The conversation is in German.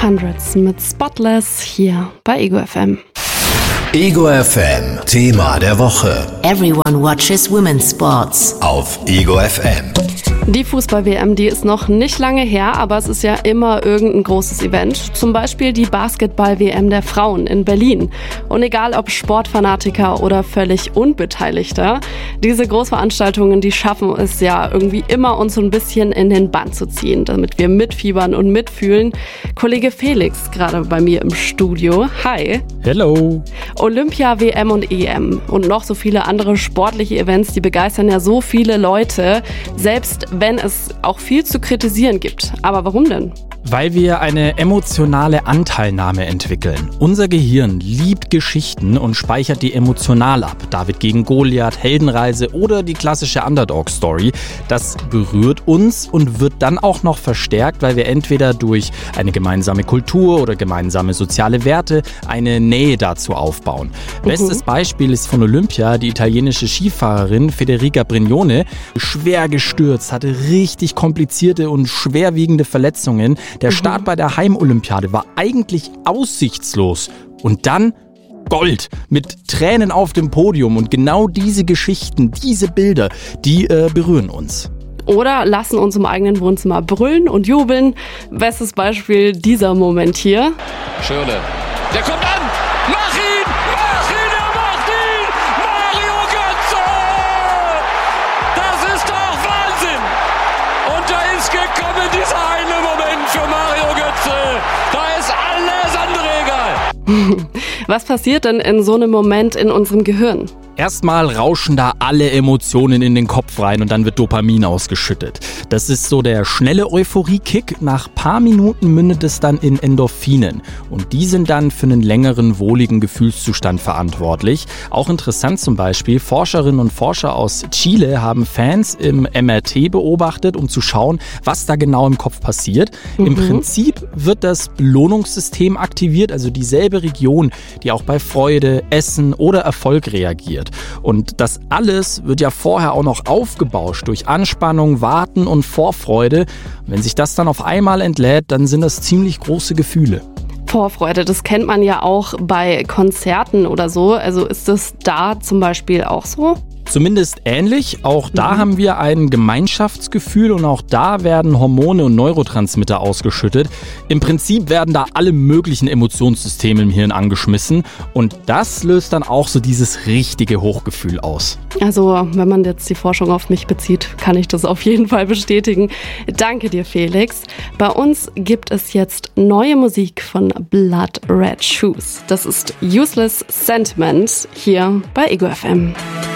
Hundreds mit Spotless hier bei Ego FM. Ego FM, Thema der Woche. Everyone watches women's sports. Auf Ego FM. Die Fußball-WM, die ist noch nicht lange her, aber es ist ja immer irgendein großes Event. Zum Beispiel die Basketball-WM der Frauen in Berlin. Und egal ob Sportfanatiker oder völlig Unbeteiligter, diese Großveranstaltungen, die schaffen es ja irgendwie immer, uns so ein bisschen in den Bann zu ziehen, damit wir mitfiebern und mitfühlen. Kollege Felix, gerade bei mir im Studio. Hi. Hello. Olympia, WM und EM und noch so viele andere sportliche Events, die begeistern ja so viele Leute, selbst wenn es auch viel zu kritisieren gibt. Aber warum denn? Weil wir eine emotionale Anteilnahme entwickeln. Unser Gehirn liebt Geschichten und speichert die emotional ab. David gegen Goliath, Heldenreise oder die klassische Underdog-Story. Das berührt uns und wird dann auch noch verstärkt, weil wir entweder durch eine gemeinsame Kultur oder gemeinsame soziale Werte eine Nähe dazu aufbauen. Bestes Beispiel ist von Olympia die italienische Skifahrerin Federica Brignone. Schwer gestürzt, hatte richtig komplizierte und schwerwiegende Verletzungen. Der Start bei der Heimolympiade war eigentlich aussichtslos. Und dann Gold mit Tränen auf dem Podium. Und genau diese Geschichten, diese Bilder, die berühren uns. Oder lassen uns im eigenen Wohnzimmer brüllen und jubeln. Bestes Beispiel dieser Moment hier. Schöne. Der kommt an! Mach ihn! Mach ihn! Er macht ihn! Mario Götze! Das ist doch Wahnsinn! Und da ist gekommen dieser eine Moment für Mario Götze. Da ist alles andere egal. Was passiert denn in so einem Moment in unserem Gehirn? Erstmal rauschen da alle Emotionen in den Kopf rein und dann wird Dopamin ausgeschüttet. Das ist so der schnelle Euphorie-Kick. Nach paar Minuten mündet es dann in Endorphinen. Und die sind dann für einen längeren, wohligen Gefühlszustand verantwortlich. Auch interessant zum Beispiel, Forscherinnen und Forscher aus Chile haben Fans im MRT beobachtet, um zu schauen, was da genau im Kopf passiert. Im Prinzip wird das Belohnungssystem aktiviert, also dieselbe Region, die auch bei Freude, Essen oder Erfolg reagiert. Und das alles wird ja vorher auch noch aufgebauscht durch Anspannung, Warten und Vorfreude. Wenn sich das dann auf einmal entlädt, dann sind das ziemlich große Gefühle. Vorfreude, das kennt man ja auch bei Konzerten oder so. Also ist das da zum Beispiel auch so? Zumindest ähnlich. Auch da haben wir ein Gemeinschaftsgefühl und auch da werden Hormone und Neurotransmitter ausgeschüttet. Im Prinzip werden da alle möglichen Emotionssysteme im Hirn angeschmissen und das löst dann auch so dieses richtige Hochgefühl aus. Also, wenn man jetzt die Forschung auf mich bezieht, kann ich das auf jeden Fall bestätigen. Danke dir, Felix. Bei uns gibt es jetzt neue Musik von Blood Red Shoes. Das ist Useless Sentiment hier bei Ego FM.